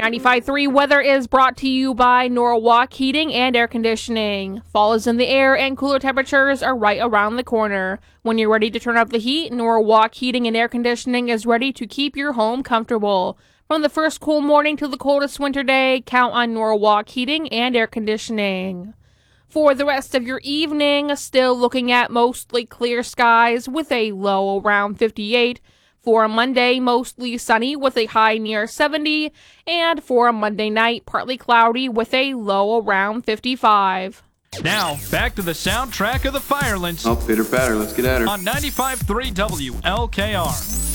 95.3 weather is brought to you by Norwalk Heating and Air Conditioning. Fall is in the air and cooler temperatures are right around the corner. When you're ready to turn up the heat, Norwalk Heating and Air Conditioning is ready to keep your home comfortable. From the first cool morning to the coldest winter day, count on Norwalk Heating and Air Conditioning. For the rest of your evening, still looking at mostly clear skies with a low around 58. For Monday, mostly sunny with a high near 70. And for Monday night, partly cloudy with a low around 55. Now, back to the soundtrack of the Firelands. Oh, pitter patter, let's get at her. On 95.3 WLKR.